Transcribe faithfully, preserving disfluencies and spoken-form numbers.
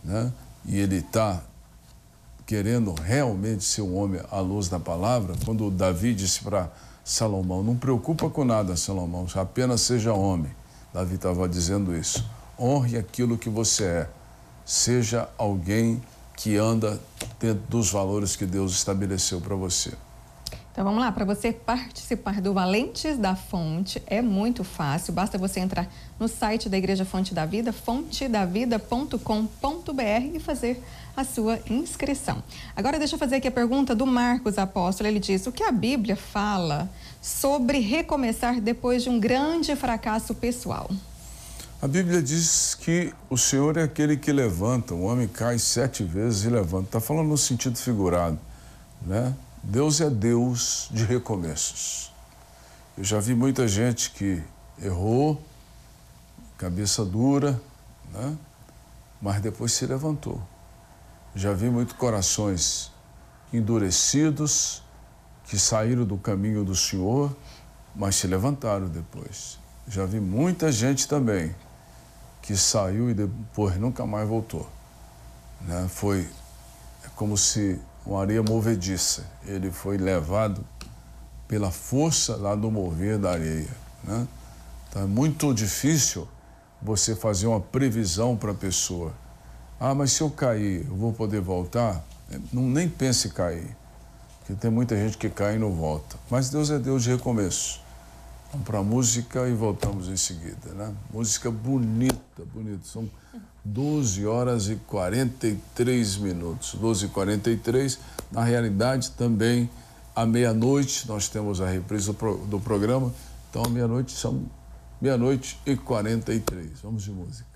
né? E ele está querendo realmente ser um homem à luz da palavra, quando Davi disse para Salomão, não preocupa com nada, Salomão, apenas seja homem. Davi estava dizendo isso. Honre aquilo que você é. Seja alguém que anda dentro dos valores que Deus estabeleceu para você. Então vamos lá, para você participar do Valentes da Fonte é muito fácil, basta você entrar no site da Igreja Fonte da Vida, fonte da vida ponto com ponto br e fazer a sua inscrição. Agora deixa eu fazer aqui a pergunta do Marcos Apóstolo, ele diz, o que a Bíblia fala sobre recomeçar depois de um grande fracasso pessoal? A Bíblia diz que o Senhor é aquele que levanta, o homem cai sete vezes e levanta, está falando no sentido figurado, né? Deus é Deus de recomeços. Eu já vi muita gente que errou, cabeça dura, né? Mas depois se levantou. Já vi muitos corações endurecidos que saíram do caminho do Senhor, mas se levantaram depois. Já vi muita gente também que saiu e depois nunca mais voltou, né? Foi como se uma areia movediça, ele foi levado pela força lá do mover da areia, né? Então é muito difícil você fazer uma previsão para a pessoa. Ah, mas se eu cair, eu vou poder voltar? Não, nem pense em cair, porque tem muita gente que cai e não volta. Mas Deus é Deus de recomeço. Vamos para a música e voltamos em seguida, né? Música bonita, bonita. São doze horas e quarenta e três minutos. doze e quarenta e três. Na realidade, também, à meia-noite, nós temos a reprise do, pro, do programa. Então, à meia-noite, são meia-noite e quarenta e três. Vamos de música.